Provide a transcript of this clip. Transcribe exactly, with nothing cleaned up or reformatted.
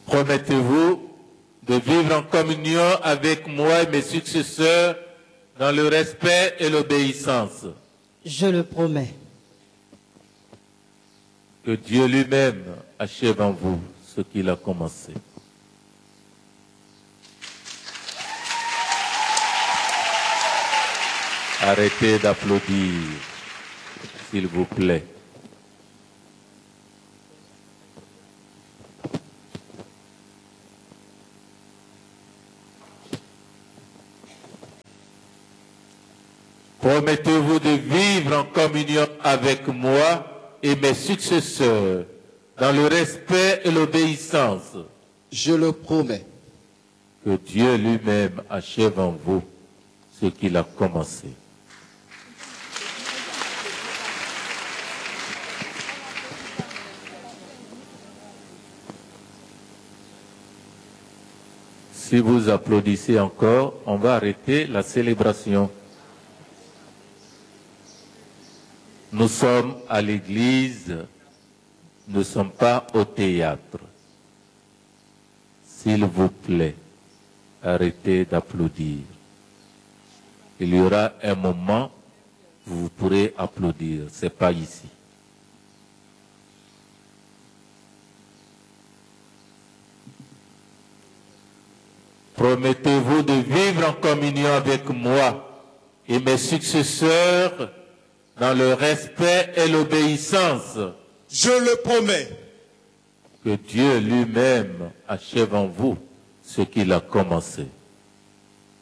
Promettez-vous de vivre en communion avec moi et mes successeurs dans le respect et l'obéissance. Je le promets. Que Dieu lui-même achève en vous ce qu'il a commencé. Arrêtez d'applaudir, s'il vous plaît. Promettez-vous de vivre en communion avec moi et mes successeurs dans le respect et l'obéissance. Je le promets. Que Dieu lui-même achève en vous ce qu'il a commencé. Si vous applaudissez encore, on va arrêter la célébration. Nous sommes à l'église, nous ne sommes pas au théâtre. S'il vous plaît, arrêtez d'applaudir. Il y aura un moment où vous pourrez applaudir, ce n'est pas ici. Promettez-vous de vivre en communion avec moi et mes successeurs dans le respect et l'obéissance. Je le promets. Que Dieu lui-même achève en vous ce qu'il a commencé.